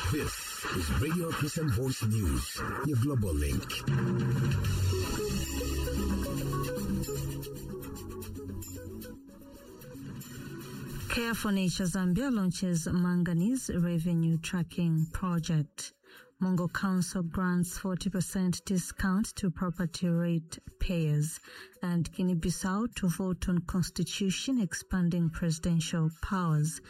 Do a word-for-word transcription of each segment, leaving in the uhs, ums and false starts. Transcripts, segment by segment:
This is Radio Christian Voice News, your global link. Care for Nature Zambia launches manganese revenue tracking project. Mongo Council grants forty percent discount to property rate payers, and Guinea-Bissau to vote on constitution expanding presidential powers.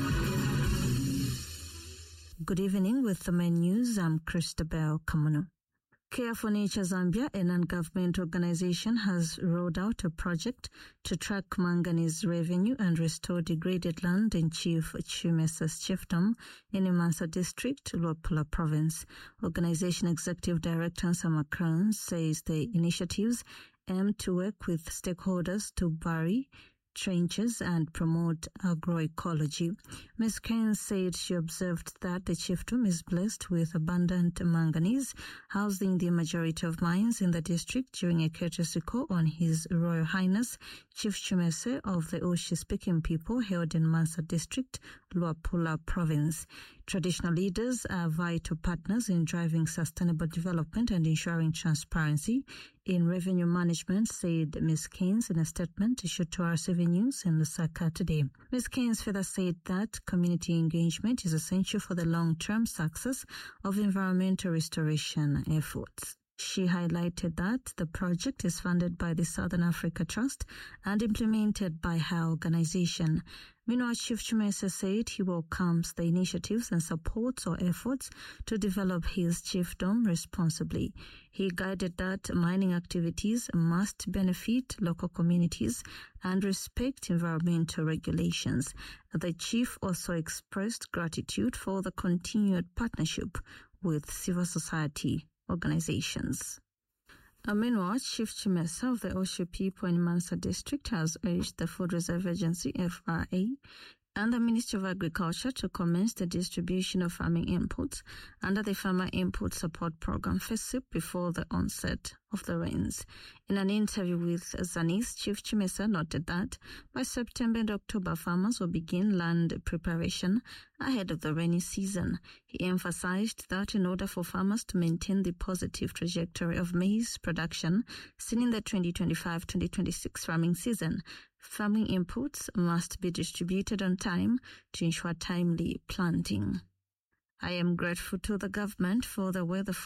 Good evening. With the main news, I'm Christabel Kamuno. Care for Nature Zambia, a non-government organization, has rolled out a project to track manganese revenue and restore degraded land in Chief Chimesa's chiefdom in Imansa district, Luapula province. Organization Executive Director Sama Crown says the initiatives aim to work with stakeholders to bury trenches and promote agroecology. Miz Kane said she observed that the chiefdom is blessed with abundant manganese, housing the majority of mines in the district during a courtesy call on His Royal Highness Chief Chimese of the Oshi-speaking people held in Mansa district, Luapula province. Traditional leaders are vital partners in driving sustainable development and ensuring transparency in revenue management, said Miz Keynes in a statement issued to R C V News in Lusaka today. Miz Keynes further said that community engagement is essential for the long-term success of environmental restoration efforts. She highlighted that the project is funded by the Southern Africa Trust and implemented by her organization. Meanwhile, Chief Chimese said he welcomes the initiatives and supports all efforts to develop his chiefdom responsibly. He guided that mining activities must benefit local communities and respect environmental regulations. The chief also expressed gratitude for the continued partnership with civil society organizations. Uh, meanwhile, Chief Chimesa of the Osho people in Mansa district has urged the Food Reserve Agency, F R A, and the Ministry of Agriculture to commence the distribution of farming inputs under the Farmer Input Support Program, FESIP, before the onset of the rains. In an interview with Zanis, Chief Chimesa noted that by September and October, farmers will begin land preparation ahead of the rainy season. He emphasized that in order for farmers to maintain the positive trajectory of maize production seen in the twenty twenty-five twenty twenty-six farming season, farming inputs must be distributed on time to ensure timely planting. I am grateful to the government for the way the